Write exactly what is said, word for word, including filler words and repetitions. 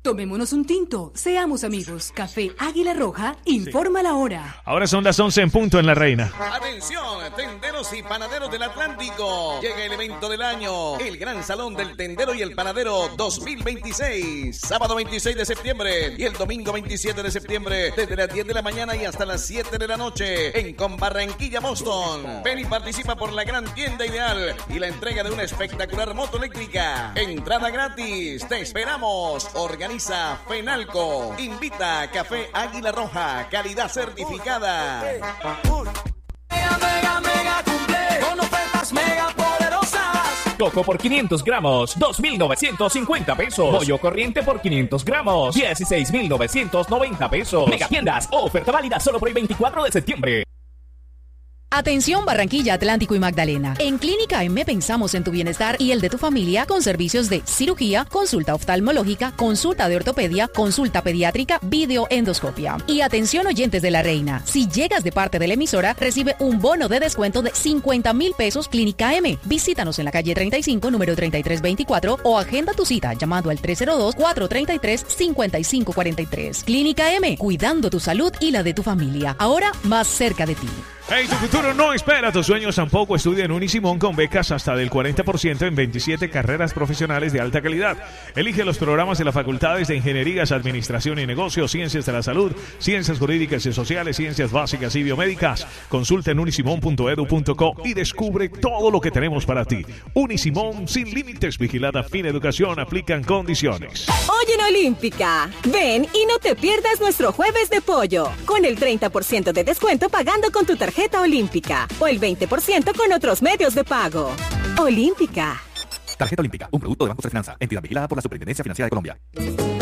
Tomémonos un tinto, seamos amigos. Café Águila Roja, informa sí. la hora. Ahora son las once en punto en La Reina. Atención, tenderos y panaderos del Atlántico. Llega el evento del año, el Gran Salón del Tendero y el Panadero dos mil veintiséis. Sábado veintiséis de septiembre y el domingo veintisiete de septiembre, desde las diez de la mañana y hasta las siete de la noche, en Con Barranquilla, Boston. Ven y participa por la gran tienda ideal y la entrega de una espectacular moto eléctrica. Entrada gratis, te esperamos. Organiza Fenalco. Invita a Café Águila Roja, calidad certificada. Mega, mega, mega cumple con ofertas mega poderosas. Coco por quinientos gramos, dos mil novecientos cincuenta pesos. Pollo corriente por quinientos gramos, dieciséis mil novecientos noventa pesos. Mega tiendas, oferta válida solo por el veinticuatro de septiembre. Atención Barranquilla, Atlántico y Magdalena. En Clínica M pensamos en tu bienestar y el de tu familia con servicios de cirugía, consulta oftalmológica, consulta de ortopedia, consulta pediátrica, videoendoscopia. Y atención oyentes de La Reina, si llegas de parte de la emisora, recibe un bono de descuento de cincuenta mil pesos Clínica M. Visítanos en la calle treinta y cinco, número treinta y tres veinticuatro o agenda tu cita llamando al tres cero dos, cuatro tres tres, cinco cinco cuatro tres. Clínica M, cuidando tu salud y la de tu familia. Ahora más cerca de ti. Hey, tu futuro no espera tus sueños tampoco. Estudia en Unisimón con becas hasta del cuarenta por ciento en veintisiete carreras profesionales de alta calidad. Elige los programas de las facultades de Ingenierías, Administración y Negocios, Ciencias de la Salud, Ciencias Jurídicas y Sociales, Ciencias Básicas y Biomédicas. Consulta en unisimón punto edu punto co y descubre todo lo que tenemos para ti. Unisimón, sin límites, vigilada Fin Educación, aplican condiciones. Oye, en Olímpica, ven y no te pierdas nuestro jueves de pollo, con el treinta por ciento de descuento pagando con tu tarjeta Olímpica o el veinte por ciento con otros medios de pago. Olímpica. Tarjeta Olímpica, un producto de Banco de Finanza, entidad vigilada por la Superintendencia Financiera de Colombia.